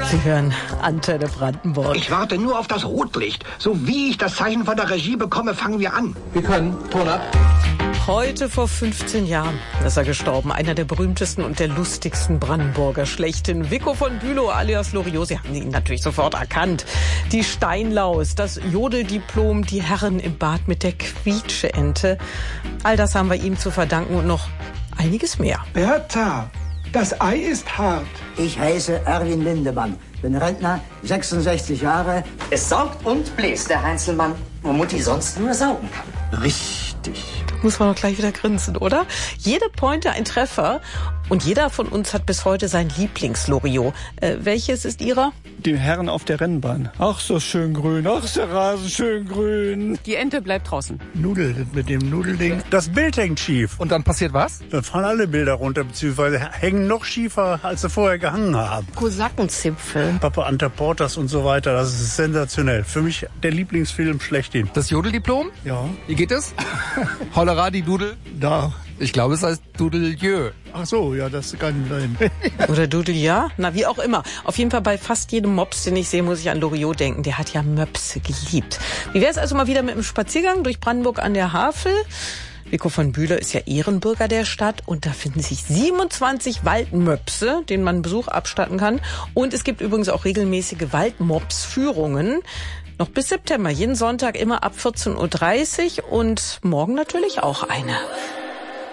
Sie hören Antenne Brandenburg. Ich warte nur auf das Rotlicht. So wie ich das Zeichen von der Regie bekomme, fangen wir an. Wir können. Ton ab. Heute vor 15 Jahren ist er gestorben. Einer der berühmtesten und der lustigsten Brandenburger schlechthin. Vico von Bülow alias Loriot. Sie haben ihn natürlich sofort erkannt. Die Steinlaus, das Jodeldiplom, die Herren im Bad mit der Quietscheente. All das haben wir ihm zu verdanken und noch einiges mehr. Bertha, das Ei ist hart. Ich heiße Erwin Lindemann, bin Rentner, 66 Jahre. Es saugt und bläst der Heinzelmann, wo Mutti sonst nur saugen kann. Richtig. Muss man doch gleich wieder grinsen, oder? Jede Pointe ein Treffer. Und jeder von uns hat bis heute sein Lieblings-Loriot. Welches ist Ihrer? Die Herren auf der Rennbahn. Ach, so schön grün. Ach, ist der Rasen schön grün. Die Ente bleibt draußen. Nudel mit dem Nudelding. Das Bild hängt schief. Und dann passiert was? Dann fallen alle Bilder runter, beziehungsweise hängen noch schiefer, als sie vorher gehangen haben. Kosakenzipfel. Papa Ante Portas und so weiter. Das ist sensationell. Für mich der Lieblingsfilm schlechthin. Das Jodeldiplom? Ja. Wie geht es? Hollera die Dudel? Da. Ich glaube, es heißt Dudelieu. Ach so, ja, das kann sein. Oder Dudelja? Na, wie auch immer. Auf jeden Fall bei fast jedem Mops, den ich sehe, muss ich an Loriot denken. Der hat ja Möpse geliebt. Wie wäre es also mal wieder mit einem Spaziergang durch Brandenburg an der Havel? Vico von Bülow ist ja Ehrenbürger der Stadt und da finden sich 27 Waldmöpse, denen man Besuch abstatten kann. Und es gibt übrigens auch regelmäßige Waldmops-Führungen. Noch bis September, jeden Sonntag immer ab 14.30 Uhr und morgen natürlich auch eine.